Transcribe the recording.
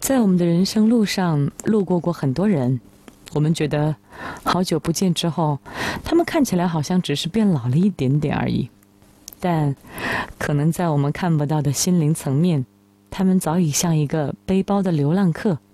在我们的人生路上路过很多人，我们觉得好久不见之后，他们看起来好像只是变老了一点点而已，但可能在我们看不到的心灵层面，他们早已像一个背包的流浪客，